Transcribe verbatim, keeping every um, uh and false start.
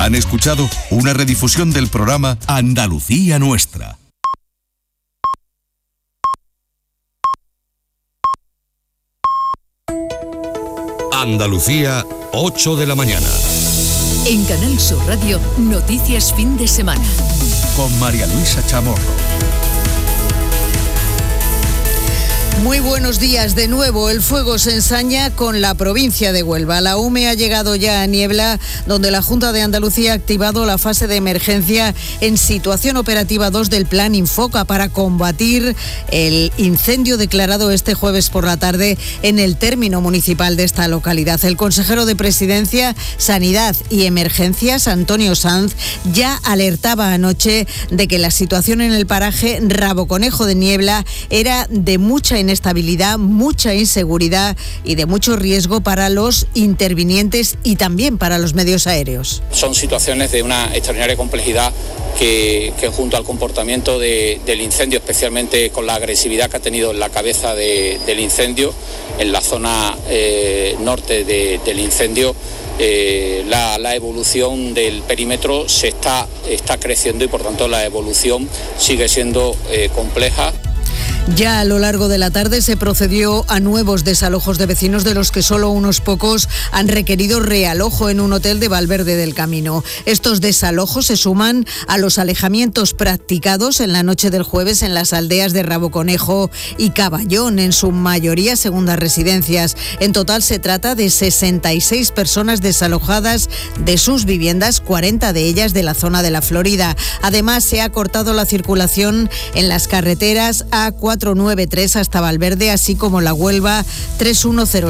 Han escuchado una redifusión del programa Andalucía Nuestra. Andalucía, ocho de la mañana. En Canal Sur Radio, Noticias Fin de Semana. Con María Luisa Chamorro. Muy buenos días de nuevo. El fuego se ensaña con la provincia de Huelva. La U M E ha llegado ya a Niebla, donde la Junta de Andalucía ha activado la fase de emergencia en situación operativa dos del Plan Infoca para combatir el incendio declarado este jueves por la tarde en el término municipal de esta localidad. El consejero de Presidencia, Sanidad y Emergencias, Antonio Sanz, ya alertaba anoche de que la situación en el paraje Raboconejo de Niebla era de mucha inestabilidad, mucha inseguridad y de mucho riesgo para los intervinientes y también para los medios aéreos. Son situaciones de una extraordinaria complejidad que, que junto al comportamiento de, del incendio, especialmente con la agresividad que ha tenido en la cabeza de, del incendio, en la zona eh, norte de, del incendio, eh, la, la evolución del perímetro se está, está creciendo y por tanto la evolución sigue siendo eh, compleja. Ya a lo largo de la tarde se procedió a nuevos desalojos de vecinos, de los que solo unos pocos han requerido realojo en un hotel de Valverde del Camino. Estos desalojos se suman a los alejamientos practicados en la noche del jueves en las aldeas de Raboconejo y Caballón, en su mayoría segundas residencias. En total se trata de sesenta y seis personas desalojadas de sus viviendas, cuarenta de ellas de la zona de la Florida. Además, se ha cortado la circulación en las carreteras A cuatro noventa y tres hasta Valverde, así como la Huelva tres uno cero